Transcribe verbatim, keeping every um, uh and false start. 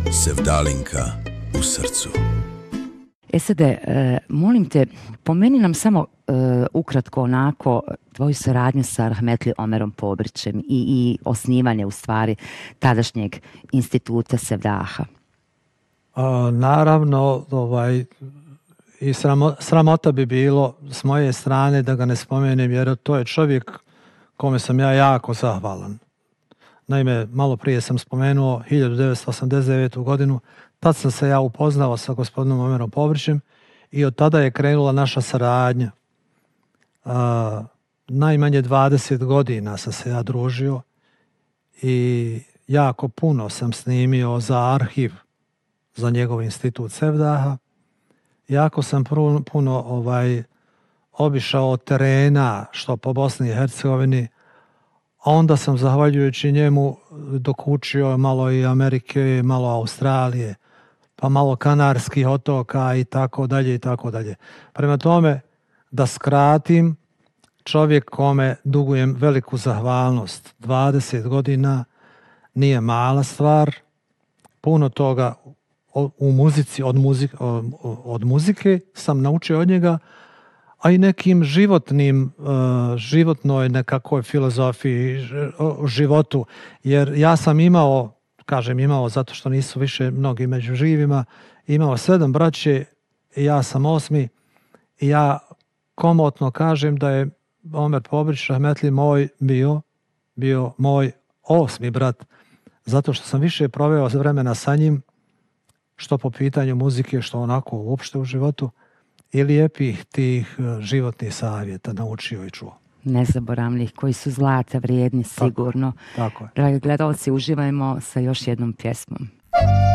Sevdalinka u srcu. Esade, e, molim te, pomeni nam samo e, ukratko onako tvoju saradnju sa rahmetli Omerom Pobrićem i, i osnivanje u stvari tadašnjeg instituta Sevdaha. A, naravno, ovaj, i sramo, sramota bi bilo s moje strane da ga ne spomenem, jer to je čovjek kome sam ja jako zahvalan. Naime, malo prije sam spomenuo hiljadu devetsto osamdeset devete. godinu, tad sam se ja upoznao sa gospodinom Omerom Pobrićem i od tada je krenula naša saradnja. A, najmanje dvadeset godina sam se ja družio i jako puno sam snimio za arhiv, za njegov institut Sevdaha. Jako sam puno, puno ovaj, obišao terena, što po Bosni i Hercegovini, a onda sam, zahvaljujući njemu, dokučio malo i Amerike, malo Australije, pa malo Kanarskih otoka i tako dalje i tako dalje. Prema tome, da skratim, čovjek kome dugujem veliku zahvalnost, dvadeset godina nije mala stvar, puno toga u muzici, od, muzik, od muzike sam naučio od njega, a i nekim životnim, životnoj nekakvoj filozofiji, životu. Jer ja sam imao, kažem imao zato što nisu više mnogi među živima, imao sedam braće i ja sam osmi i ja komotno kažem da je Omer Pobrić rahmetli moj bio, bio moj osmi brat, zato što sam više proveo vremena sa njim, što po pitanju muzike, što onako uopšte u životu, i lijepih tih životnih savjeta naučio i čuo. Nezaboravljivih, koji su zlata vrijedni sigurno. Tako, tako je. Dragi gledalci, uživajmo sa još jednom pjesmom.